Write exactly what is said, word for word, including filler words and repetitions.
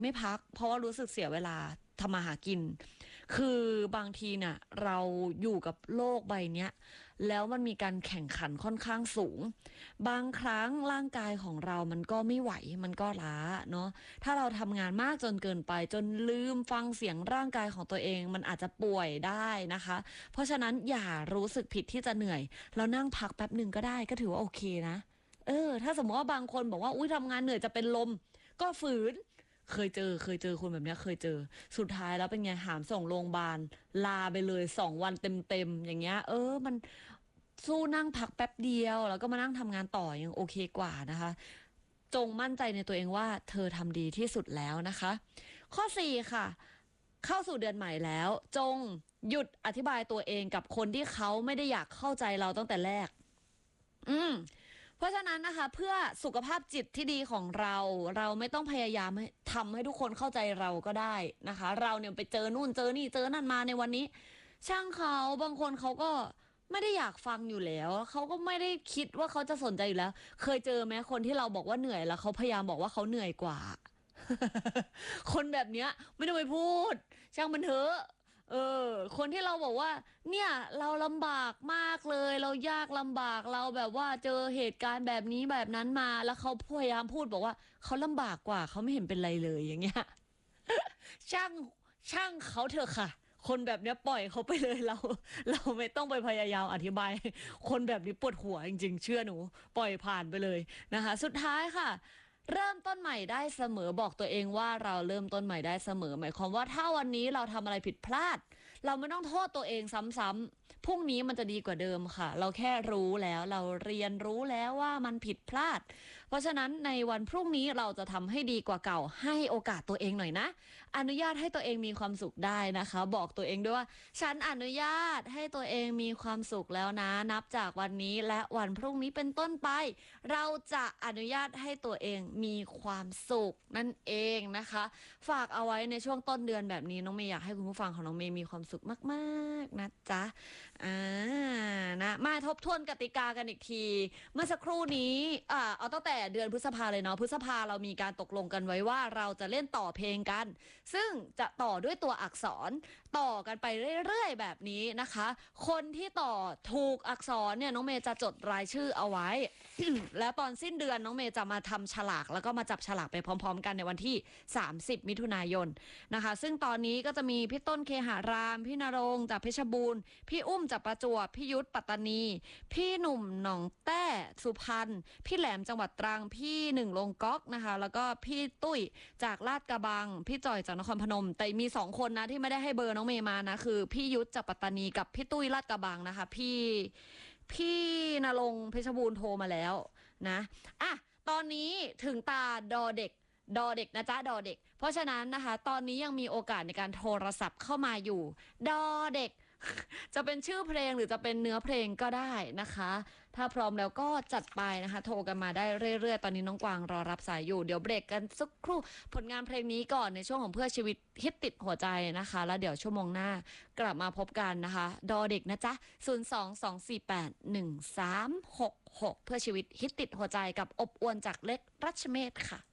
ไม่พักเพราะว่ารู้สึกเสียเวลาทำมาหากินคือบางทีเนี่ยเราอยู่กับโลกใบเนี้ยแล้วมันมีการแข่งขันค่อนข้างสูงบางครั้งร่างกายของเรามันก็ไม่ไหวมันก็ล้าเนาะถ้าเราทำงานมากจนเกินไปจนลืมฟังเสียงร่างกายของตัวเองมันอาจจะป่วยได้นะคะเพราะฉะนั้นอย่ารู้สึกผิดที่จะเหนื่อยแล้วนั่งพักแป๊บหนึ่งก็ได้ก็ถือว่าโอเคนะเออถ้าสมมติว่าบางคนบอกว่าอุ้ยทำงานเหนื่อยจะเป็นลมก็ฝืนเคยเจอเคยเจอคนแบบนี้เคยเจอสุดท้ายแล้วเป็นไงหามส่งโรงพยาบาลลาไปเลยสองวันเต็มๆอย่างเงี้ยเออมันสู้นั่งพักแป๊บเดียวแล้วก็มานั่งทำงานต่อยังโอเคกว่านะคะจงมั่นใจในตัวเองว่าเธอทำดีที่สุดแล้วนะคะข้อสี่ค่ะเข้าสู่เดือนใหม่แล้วจงหยุดอธิบายตัวเองกับคนที่เขาไม่ได้อยากเข้าใจเราตั้งแต่แรกอืมเพราะฉะนั้นนะคะเพื่อสุขภาพจิตที่ดีของเราเราไม่ต้องพยายามทำให้ทุกคนเข้าใจเราก็ได้นะคะเราเนี่ยไปเจอนู่นเจอนี่เจอนั่นมาในวันนี้ช่างเขาบางคนเขาก็ไม่ได้อยากฟังอยู่แล้วเขาก็ไม่ได้คิดว่าเขาจะสนใจอยู่แล้วเคยเจอไหมคนที่เราบอกว่าเหนื่อยแล้วเขาพยายามบอกว่าเขาเหนื่อยกว่า คนแบบเนี้ยไม่ต้องไปพูดช่างมันเถอะเออคนที่เราบอกว่าเนี่ยเราลำบากมากเลยเรายากลำบากเราแบบว่าเจอเหตุการณ์แบบนี้แบบนั้นมาแล้วเขาพยายามพูดบอกว่าเขาลำบากกว่าเขาไม่เห็นเป็นไรเลยอย่างเงี้ยช่างช่างเขาเถอะค่ะคนแบบเนี้ยปล่อยเขาไปเลยเราเราไม่ต้องไปพยายามอธิบายคนแบบนี้ปวดหัวจริงๆเชื่อหนูปล่อยผ่านไปเลยนะคะสุดท้ายค่ะเริ่มต้นใหม่ได้เสมอบอกตัวเองว่าเราเริ่มต้นใหม่ได้เสมอหมายความว่าถ้าวันนี้เราทำอะไรผิดพลาดเราไม่ต้องโทษตัวเองซ้ำๆพรุ่งนี้มันจะดีกว่าเดิมค่ะเราแค่รู้แล้วเราเรียนรู้แล้วว่ามันผิดพลาดเพราะฉะนั้นในวันพรุ่งนี้เราจะทำให้ดีกว่าเก่าให้โอกาสตัวเองหน่อยนะอนุญาตให้ตัวเองมีความสุขได้นะคะบอกตัวเองด้วยว่าฉันอนุญาตให้ตัวเองมีความสุขแล้วนะนับจากวันนี้และวันพรุ่งนี้เป็นต้นไปเราจะอนุญาตให้ตัวเองมีความสุขนั่นเองนะคะฝากเอาไว้ในช่วงต้นเดือนแบบนี้น้องเมย์อยากให้คุณผู้ฟังของน้องเมย์มีความสุขมากๆนะจ๊ะอ่านะมาทบทวนกติกากันอีกทีเมื่อสักครู่นี้อ่าเอาตั้งแต่เดือนพฤษภาเลยเนาะพฤษภาเรามีการตกลงกันไว้ว่าเราจะเล่นต่อเพลงกันซึ่งจะต่อด้วยตัวอักษรต่อกันไปเรื่อยๆแบบนี้นะคะคนที่ต่อถูกอักษรเนี่ยน้องเมย์จะจดรายชื่อเอาไว้ แล้วตอนสิ้นเดือนน้องเมย์จะมาทำฉลากแล้วก็มาจับฉลากไปพร้อมๆกันในวันที่สามสิบมิถุนายนนะคะซึ่งตอนนี้ก็จะมีพี่ต้นเคหารามพี่นรงค์จากเพชรบูรณ์พี่อุ้มจากประจวบพี่ยุทธปัตตานีพี่หนุ่มหนองแต้สุพรรณพี่แหลมจังหวัดตรังพี่หนึ่งลงก๊อกนะคะแล้วก็พี่ตุ้ยจากลาดกระบังพี่จ่อยจากนครพนมแต่มีสองคนนะที่ไม่ได้ให้เบอร์น้องเมย์มานะคือพี่ยุทธจากปัตตานีกับพี่ตุ้ยลาดกระบังนะคะพี่พี่นรงค์เพชรบูรณ์โทรมาแล้วนะอ่ะตอนนี้ถึงตาดอเด็กดอเด็กนะจ๊ะดอเด็กเพราะฉะนั้นนะคะตอนนี้ยังมีโอกาสในการโทรศัพท์เข้ามาอยู่ดอเด็กจะเป็นชื่อเพลงหรือจะเป็นเนื้อเพลงก็ได้นะคะถ้าพร้อมแล้วก็จัดไปนะคะโทรกันมาได้เรื่อยๆตอนนี้น้องกวางรอรับสายอยู่เดี๋ยวเบรกกันสักครู่ผลงานเพลงนี้ก่อนในช่วงของเพื่อชีวิตฮิตติดหัวใจนะคะแล้วเดี๋ยวชั่วโมงหน้ากลับมาพบกันนะคะดอเด็กนะจ๊ะศูนย์ สอง สอง สี่ แปด หนึ่ง สาม หก หกเพื่อชีวิตฮิตติดหัวใจกับอบอวลจากเล็กรัชเมธค่ะ